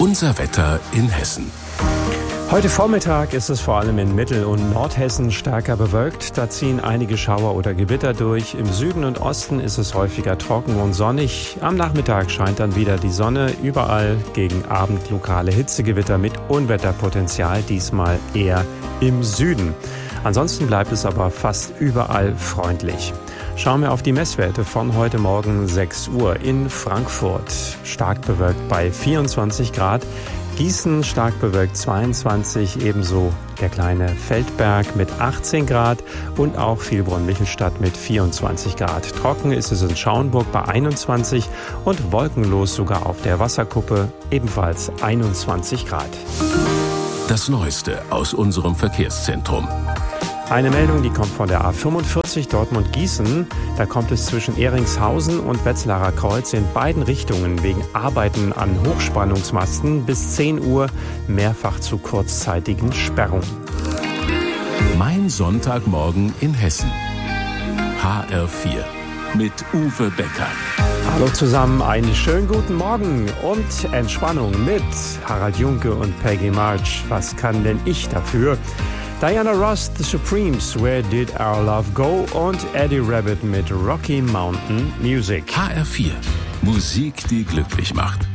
Unser Wetter in Hessen. Heute Vormittag ist es vor allem in Mittel- und Nordhessen stärker bewölkt. Da ziehen einige Schauer oder Gewitter durch. Im Süden und Osten ist es häufiger trocken und sonnig. Am Nachmittag scheint dann wieder die Sonne. Überall gegen Abend lokale Hitzegewitter mit Unwetterpotenzial, diesmal eher im Süden. Ansonsten bleibt es aber fast überall freundlich. Schauen wir auf die Messwerte von heute Morgen 6 Uhr. In Frankfurt stark bewölkt bei 24 Grad. Gießen stark bewölkt 22, ebenso der kleine Feldberg mit 18 Grad und auch Vilbronn-Michelstadt mit 24 Grad. Trocken ist es in Schauenburg bei 21 und wolkenlos sogar auf der Wasserkuppe, ebenfalls 21 Grad. Das Neueste aus unserem Verkehrszentrum. Eine Meldung, die kommt von der A45 Dortmund-Gießen. Da kommt es zwischen Ehringshausen und Wetzlarer Kreuz in beiden Richtungen wegen Arbeiten an Hochspannungsmasten bis 10 Uhr mehrfach zu kurzzeitigen Sperrungen. Mein Sonntagmorgen in Hessen. HR4 mit Uwe Becker. Hallo zusammen, einen schönen guten Morgen und Entspannung mit Harald Junke und Peggy March. Was kann denn ich dafür? Diana Ross, The Supremes, Where Did Our Love Go? Und Eddie Rabbitt mit Rocky Mountain Music. HR4, Musik, die glücklich macht.